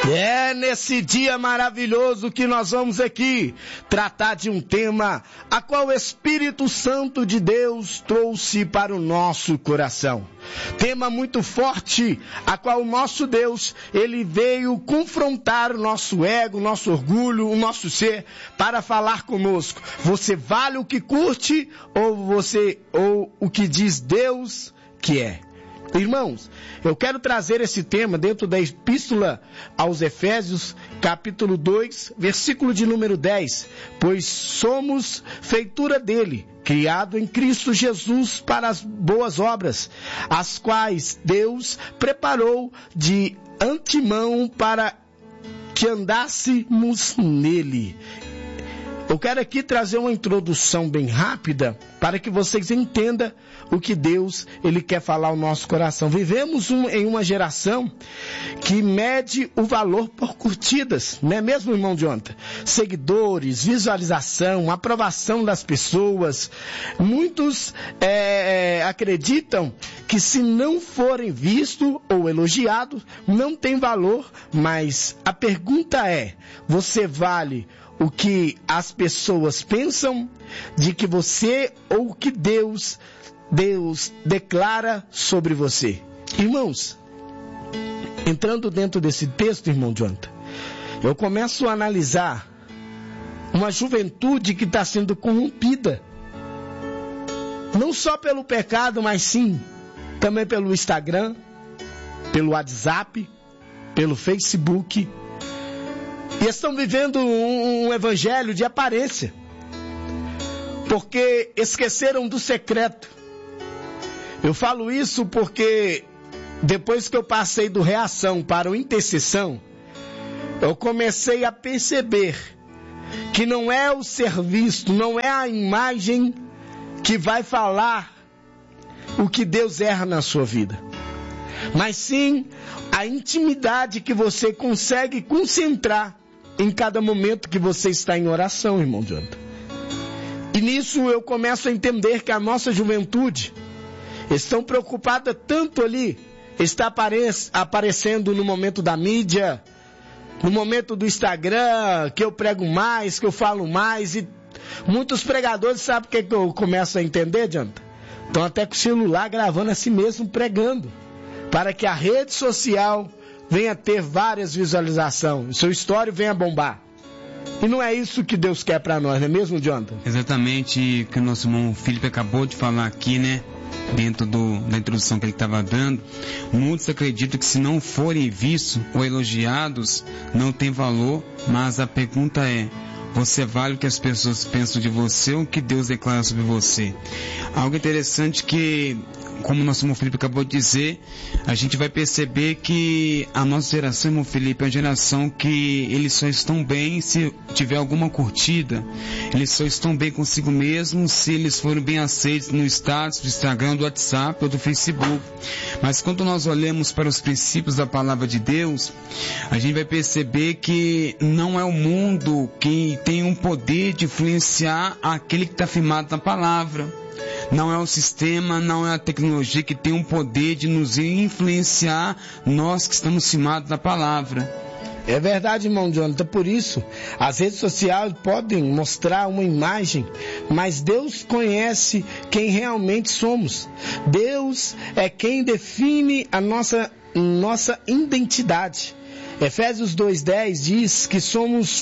É nesse dia maravilhoso que nós vamos aqui tratar de um tema a qual o Espírito Santo de Deus trouxe para o nosso coração. Tema muito forte, a qual o nosso Deus, ele veio confrontar o nosso ego, o nosso orgulho, o nosso ser, para falar conosco. Você vale o que curte ou o que diz Deus que é? Irmãos, eu quero trazer esse tema dentro da Epístola aos Efésios, capítulo 2, versículo de número 10. Pois somos feitura dele, criado em Cristo Jesus para as boas obras, as quais Deus preparou de antemão para que andássemos nele. Eu quero aqui trazer uma introdução bem rápida para que vocês entendam o que Deus ele quer falar ao nosso coração. Vivemos em uma geração que mede o valor por curtidas, não é mesmo, irmão Jonathan? Seguidores, visualização, aprovação das pessoas. Muitos acreditam que se não forem vistos ou elogiados, não tem valor, mas a pergunta é, você vale o que as pessoas pensam de que você ou o que Deus declara sobre você? Irmãos, entrando dentro desse texto, irmão Jonathan, eu começo a analisar uma juventude que está sendo corrompida, não só pelo pecado, mas sim também pelo Instagram, pelo WhatsApp, pelo Facebook, e estão vivendo um evangelho de aparência, porque esqueceram do secreto. Eu falo isso porque depois que eu passei do reação para o intercessão, eu comecei a perceber que não é o ser visto, não é a imagem que vai falar o que Deus erra na sua vida, mas sim a intimidade que você consegue concentrar em cada momento que você está em oração, irmão Jonathan. E nisso eu começo a entender que a nossa juventude estão preocupada tanto ali, está aparecendo no momento da mídia, no momento do Instagram, que eu prego mais, que eu falo mais, e muitos pregadores, sabe o que eu começo a entender, Jonathan? Estão até com o celular gravando a si mesmo pregando, para que a rede social venha ter várias visualizações, seu story venha bombar. E não é isso que Deus quer para nós, não é mesmo, Jonathan? Exatamente o que o nosso irmão Felipe acabou de falar aqui, né? Dentro da introdução que ele estava dando. Muitos acreditam que se não forem vistos ou elogiados, não tem valor, mas a pergunta é, você vale o que as pessoas pensam de você ou o que Deus declara sobre você? Algo interessante que, como o nosso irmão Felipe acabou de dizer, a gente vai perceber que a nossa geração, irmão Felipe, é uma geração que eles só estão bem se tiver alguma curtida, eles só estão bem consigo mesmos se eles forem bem aceitos no status, do Instagram, do WhatsApp ou do Facebook. Mas quando nós olhamos para os princípios da palavra de Deus, a gente vai perceber que não é o mundo que tem um poder de influenciar aquele que está firmado na palavra. Não é o sistema, não é a tecnologia que tem um poder de nos influenciar, nós que estamos firmados na palavra. É verdade, irmão Jonathan, por isso as redes sociais podem mostrar uma imagem, mas Deus conhece quem realmente somos. Deus é quem define a nossa identidade. Efésios 2:10 diz que somos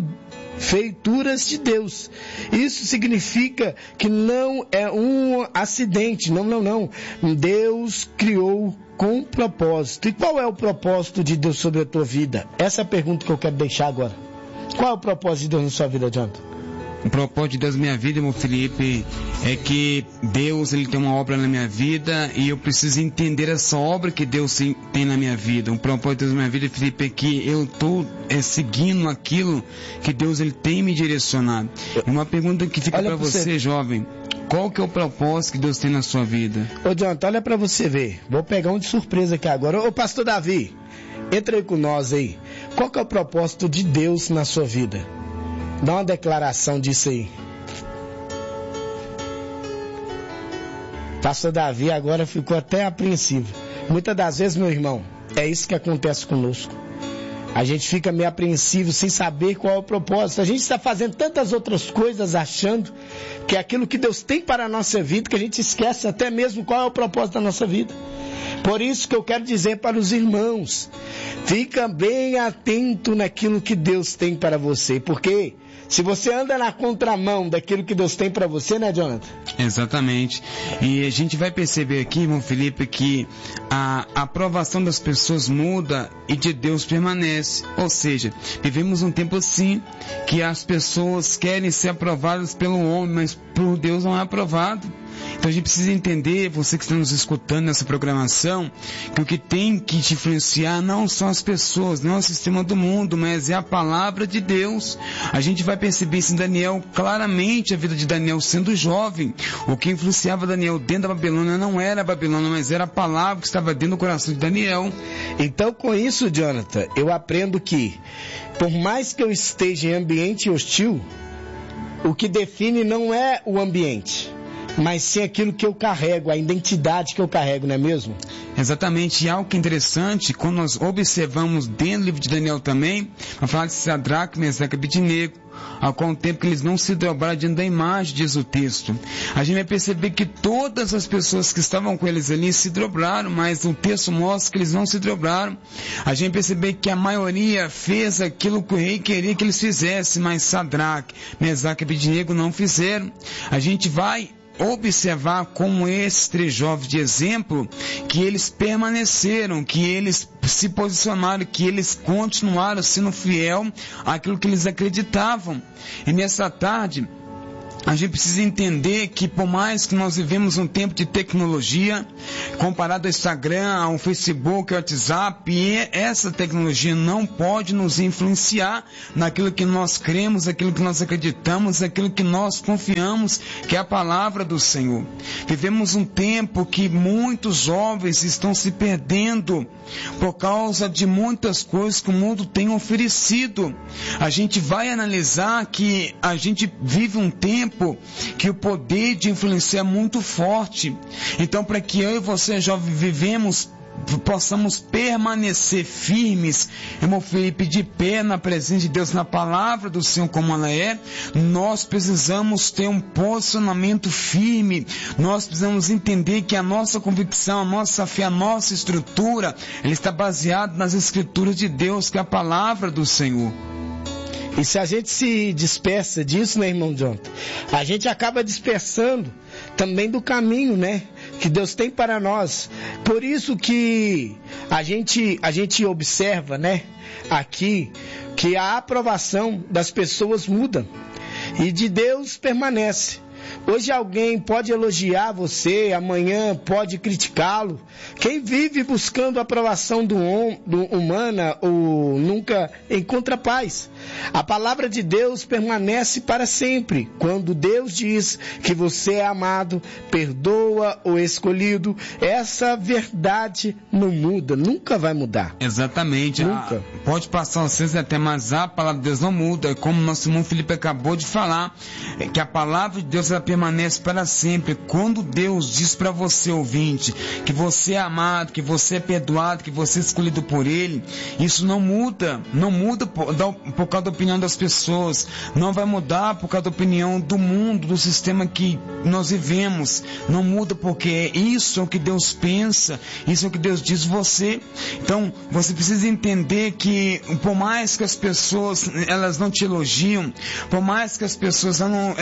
feituras de Deus. Isso significa que não é um acidente, não. Deus criou com propósito. E qual é o propósito de Deus sobre a tua vida? Essa é a pergunta que eu quero deixar agora. Qual é o propósito de Deus na sua vida, Jonathan? O propósito de Deus na minha vida, irmão Felipe, é que Deus ele tem uma obra na minha vida e eu preciso entender essa obra que Deus tem na minha vida. O propósito de Deus na minha vida, Felipe, é que eu estou seguindo aquilo que Deus ele tem me direcionado. Uma pergunta que fica para você, jovem, qual que é o propósito que Deus tem na sua vida? Ô Jonathan, olha para você ver. Vou pegar um de surpresa aqui agora. Ô pastor Davi, entra aí com nós aí. Qual que é o propósito de Deus na sua vida? Dá uma declaração disso aí. Pastor Davi agora ficou até apreensivo. Muitas das vezes, meu irmão, é isso que acontece conosco. a gente fica meio apreensivo sem saber qual é o propósito. A gente está fazendo tantas outras coisas achando que é aquilo que Deus tem para a nossa vida, que a gente esquece até mesmo qual é o propósito da nossa vida. Por isso que eu quero dizer para os irmãos, fica bem atento naquilo que Deus tem para você, porque se você anda na contramão daquilo que Deus tem para você, né, Jonathan? Exatamente. E a gente vai perceber aqui, irmão Felipe, que a aprovação das pessoas muda e de Deus permanece. Ou seja, vivemos um tempo assim que as pessoas querem ser aprovadas pelo homem, mas por Deus não é aprovado. Então a gente precisa entender, você que está nos escutando nessa programação, que o que tem que te influenciar não são as pessoas, não é o sistema do mundo, mas é a palavra de Deus. A gente vai perceber isso em Daniel, claramente a vida de Daniel sendo jovem. O que influenciava Daniel dentro da Babilônia não era a Babilônia, mas era a palavra que estava dentro do coração de Daniel. Então com isso, Jonathan, eu aprendo que, por mais que eu esteja em ambiente hostil, o que define não é o ambiente, mas sim aquilo que eu carrego, a identidade que eu carrego, não é mesmo? Exatamente, e algo que é interessante, quando nós observamos dentro do livro de Daniel também, vai falar de Sadraque, Mesaque e Abednego, ao qual tempo que eles não se dobraram diante da imagem, diz o texto. A gente vai perceber que todas as pessoas que estavam com eles ali se dobraram, mas o texto mostra que eles não se dobraram. A gente vai perceber que a maioria fez aquilo que o rei queria que eles fizessem, mas Sadraque, Mesaque e Abednego não fizeram. A gente vai observar como esses 3 jovens de exemplo, que eles permaneceram, que eles se posicionaram, que eles continuaram sendo fiel àquilo que eles acreditavam. E nessa tarde, a gente precisa entender que por mais que nós vivemos um tempo de tecnologia, comparado ao Instagram, ao Facebook, ao WhatsApp, e essa tecnologia não pode nos influenciar naquilo que nós cremos, aquilo que nós acreditamos, aquilo que nós confiamos, que é a palavra do Senhor. Vivemos um tempo que muitos jovens estão se perdendo por causa de muitas coisas que o mundo tem oferecido. A gente vai analisar que a gente vive um tempo que o poder de influenciar é muito forte. Então, para que eu e você, jovem, possamos permanecer firmes, irmão Felipe, de pé na presença de Deus, na palavra do Senhor como ela é, nós precisamos ter um posicionamento firme. Nós precisamos entender que a nossa convicção, a nossa fé, a nossa estrutura, ela está baseada nas escrituras de Deus, que é a palavra do Senhor. E se a gente se dispersa disso, né, irmão Jonathan? A gente acaba dispersando também do caminho, né, que Deus tem para nós. Por isso que a gente observa, né, aqui, que a aprovação das pessoas muda e de Deus permanece. Hoje alguém pode elogiar você, amanhã pode criticá-lo. Quem vive buscando a aprovação do humana ou nunca encontra paz. A palavra de Deus permanece para sempre. Quando Deus diz que você é amado, perdoa o escolhido, essa verdade não muda, nunca vai mudar. Exatamente. Nunca. Pode passar vocês até, mas a palavra de Deus não muda. Como nosso irmão Felipe acabou de falar, que a palavra de Deus ela permanece para sempre. Quando Deus diz para você, ouvinte, que você é amado, que você é perdoado, que você é escolhido por Ele, isso não muda. Não muda por causa da opinião das pessoas. Não vai mudar por causa da opinião do mundo, do sistema que nós vivemos. Não muda porque isso é o que Deus pensa, isso é o que Deus diz você. Então, você precisa entender que por mais que as pessoas elas não te elogiam, por mais que as pessoas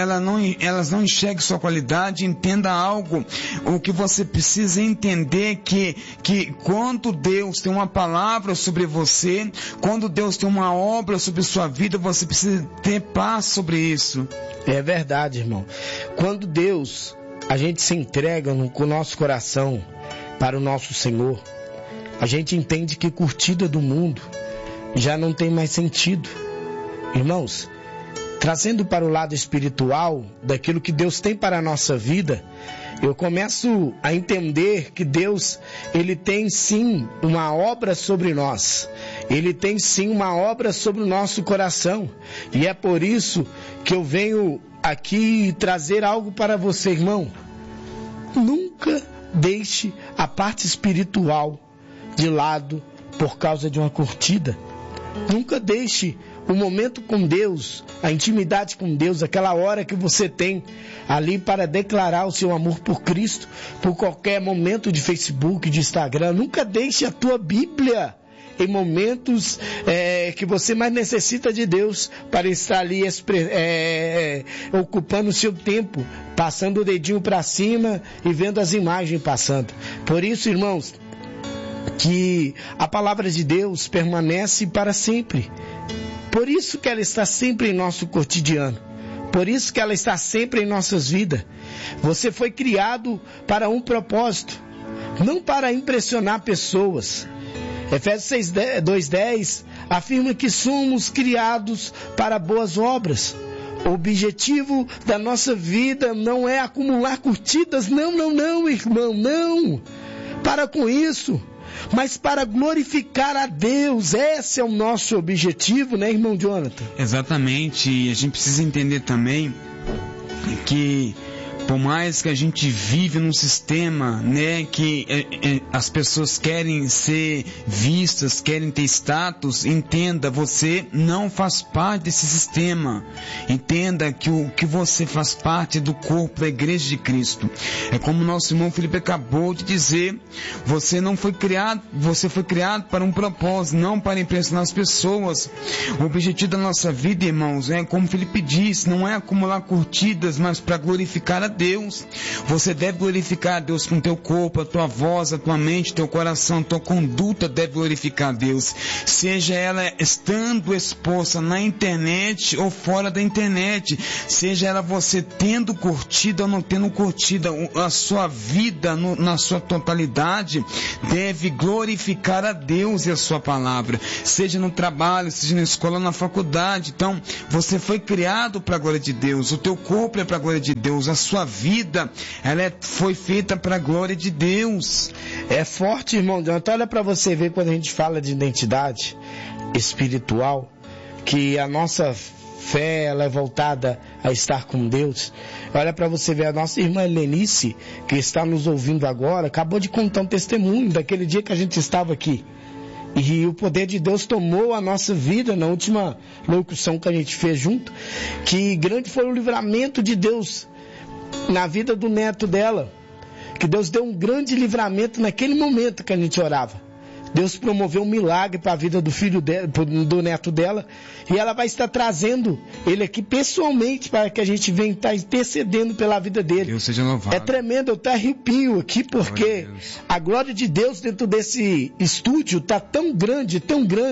elas não enxerguem sua qualidade, entenda algo. O que você precisa entender que quando Deus tem uma palavra sobre você, quando Deus tem uma obra sobre sua vida, você precisa ter paz sobre isso. É verdade, irmão. Quando Deus, a gente se entrega com o nosso coração para o nosso Senhor, a gente entende que curtida do mundo já não tem mais sentido. Irmãos, trazendo para o lado espiritual daquilo que Deus tem para a nossa vida, eu começo a entender que Deus, Ele tem sim uma obra sobre nós. Ele tem sim uma obra sobre o nosso coração. E é por isso que eu venho aqui trazer algo para você, irmão. Nunca deixe a parte espiritual de lado por causa de uma curtida. Nunca deixe o momento com Deus, a intimidade com Deus, aquela hora que você tem ali para declarar o seu amor por Cristo, por qualquer momento de Facebook, de Instagram. Nunca deixe a tua Bíblia em momentos que você mais necessita de Deus, para estar ali ocupando o seu tempo, passando o dedinho para cima e vendo as imagens passando. Por isso, irmãos, que a palavra de Deus permanece para sempre. Por isso que ela está sempre em nosso cotidiano. Por isso que ela está sempre em nossas vidas. Você foi criado para um propósito, não para impressionar pessoas. Efésios 2:10 afirma que somos criados para boas obras. O objetivo da nossa vida não é acumular curtidas. Não, irmão, não. Para com isso. Mas para glorificar a Deus. Esse é o nosso objetivo, né, irmão Jonathan? Exatamente. E a gente precisa entender também que, por mais que a gente vive num sistema, né, que as pessoas querem ser vistas, querem ter status, entenda, você não faz parte desse sistema. Entenda que você faz parte do corpo da Igreja de Cristo. É como o nosso irmão Felipe acabou de dizer, você foi criado para um propósito, não para impressionar as pessoas. O objetivo da nossa vida, irmãos, como o Felipe disse, não é acumular curtidas, mas para glorificar a Deus. Você deve glorificar a Deus com teu corpo, a tua voz, a tua mente, teu coração, tua conduta deve glorificar a Deus. Seja ela estando exposta na internet ou fora da internet, seja ela você tendo curtida ou não tendo curtida, a sua vida na sua totalidade deve glorificar a Deus e a sua palavra. Seja no trabalho, seja na escola, na faculdade. Então, você foi criado para a glória de Deus, o teu corpo é para a glória de Deus, a sua vida ela foi feita para a glória de Deus. É forte, irmão. Então olha para você ver, quando a gente fala de identidade espiritual, que a nossa fé ela é voltada a estar com Deus. Olha para você ver, a nossa irmã Helenice, que está nos ouvindo agora, acabou de contar um testemunho daquele dia que a gente estava aqui. E o poder de Deus tomou a nossa vida na última locução que a gente fez junto, que grande foi o livramento de Deus na vida do neto dela, que Deus deu um grande livramento naquele momento que a gente orava. Deus promoveu um milagre para a vida do filho dela, do neto dela, e ela vai estar trazendo ele aqui pessoalmente para que a gente venha estar intercedendo pela vida dele. Deus seja louvado. É tremendo, eu até arrepio aqui, porque a glória de Deus dentro desse estúdio está tão grande,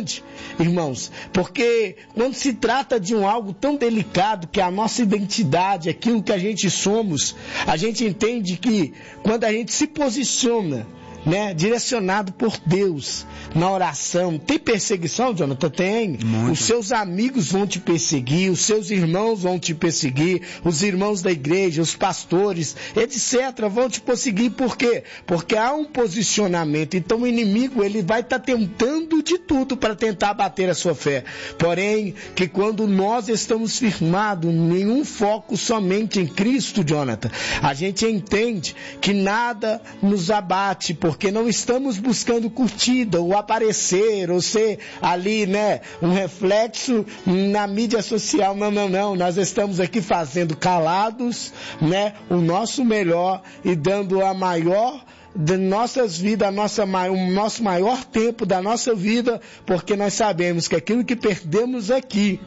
irmãos, porque quando se trata de algo tão delicado, que é a nossa identidade, aquilo que a gente somos, a gente entende que quando a gente se posiciona, né, direcionado por Deus na oração. Tem perseguição, Jonathan? Tem. Muito. Os seus amigos vão te perseguir, os seus irmãos vão te perseguir, os irmãos da igreja, os pastores, etc. vão te perseguir. Por quê? Porque há um posicionamento. Então o inimigo ele vai estar tentando de tudo para tentar abater a sua fé. Porém, que quando nós estamos firmados em um foco somente em Cristo, Jonathan, a gente entende que nada nos abate, porque não estamos buscando curtida, ou aparecer, ou ser ali, né, um reflexo na mídia social. Não. Nós estamos aqui fazendo calados, né, o nosso melhor e dando a maior de nossas vidas, o nosso maior tempo da nossa vida, porque nós sabemos que aquilo que perdemos aqui,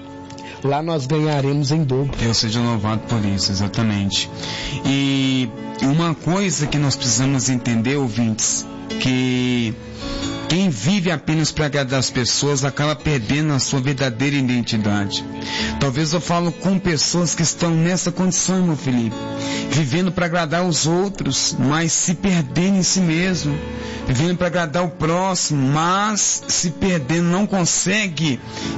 lá nós ganharemos em dobro. Deus seja louvado por isso, exatamente. E uma coisa que nós precisamos entender, ouvintes, que quem vive apenas para agradar as pessoas acaba perdendo a sua verdadeira identidade. Talvez eu falo com pessoas que estão nessa condição, meu Felipe, vivendo para agradar os outros, mas se perdendo em si mesmo, vivendo para agradar o próximo, mas se perdendo, não consegue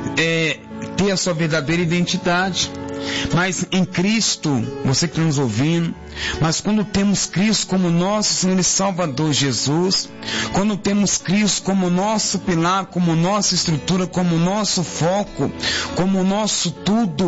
ter a sua verdadeira identidade. Mas em Cristo, você que está nos ouvindo, mas quando temos Cristo como nosso Senhor e Salvador Jesus, quando temos Cristo como nosso pilar, como nossa estrutura, como nosso foco, como nosso tudo,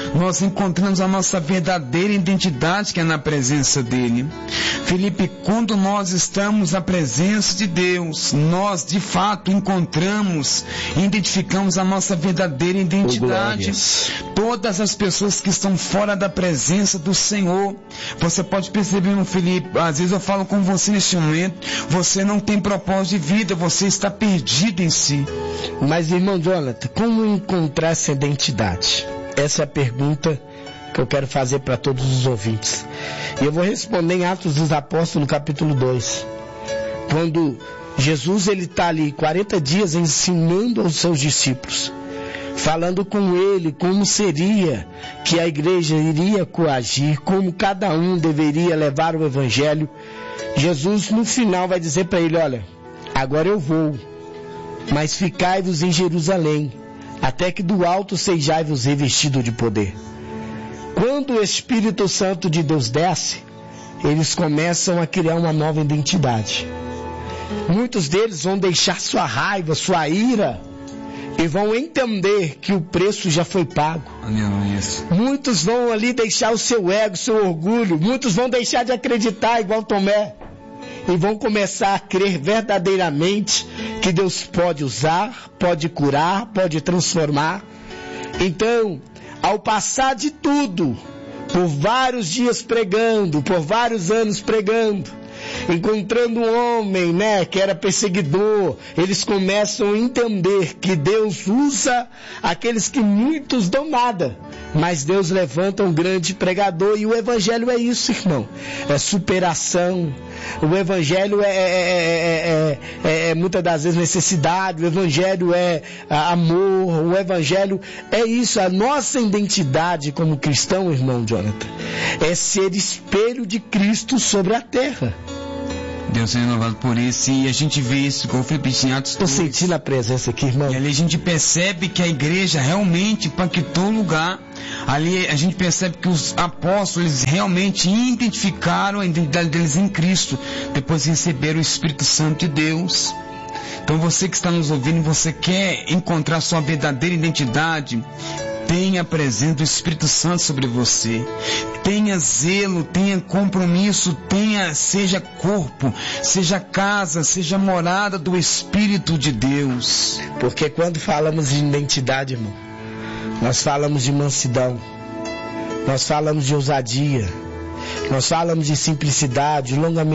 nós encontramos a nossa verdadeira identidade, que é na presença dele. Felipe, quando nós estamos na presença de Deus, nós de fato encontramos e identificamos a nossa verdadeira identidade. Todas as pessoas que estão fora da presença do Senhor, você pode perceber, meu Felipe, às vezes eu falo com você neste momento, você não tem propósito de vida, você está perdido em si. Mas, irmão Jonathan, como encontrar essa identidade? Essa é a pergunta que eu quero fazer para todos os ouvintes. E eu vou responder em Atos dos Apóstolos, no capítulo 2. Quando Jesus está ali 40 dias ensinando aos seus discípulos, falando com ele como seria que a igreja iria coagir, como cada um deveria levar o evangelho. Jesus no final vai dizer para ele: olha, agora eu vou, mas ficai-vos em Jerusalém, até que do alto sejai-vos revestido de poder. Quando o Espírito Santo de Deus desce, eles começam a criar uma nova identidade. Muitos deles vão deixar sua raiva, sua ira, e vão entender que o preço já foi pago. Muitos vão ali deixar o seu ego, o seu orgulho. Muitos vão deixar de acreditar igual Tomé, e vão começar a crer verdadeiramente que Deus pode usar, pode curar, pode transformar. Então, ao passar de tudo, por vários dias pregando, por vários anos pregando, encontrando um homem, que era perseguidor, eles começam a entender que Deus usa aqueles que muitos dão nada, mas Deus levanta um grande pregador. E o evangelho é isso, irmão, é superação. O evangelho é muitas das vezes necessidade, o evangelho é amor, o evangelho é isso. A nossa identidade como cristão, irmão Jonathan, é ser espelho de Cristo sobre a terra. Deus seja louvado por isso, e a gente vê isso com o Felipe em Atos. Estou sentindo a presença aqui, irmão. E ali a gente percebe que a igreja realmente impactou o lugar. Ali a gente percebe que os apóstolos realmente identificaram a identidade deles em Cristo, depois de receber o Espírito Santo de Deus. Então você que está nos ouvindo, você quer encontrar sua verdadeira identidade, tenha a presença do Espírito Santo sobre você. Tenha zelo, tenha compromisso, seja corpo, seja casa, seja morada do Espírito de Deus. Porque quando falamos de identidade, irmão, nós falamos de mansidão, nós falamos de ousadia, nós falamos de simplicidade, longanimidade.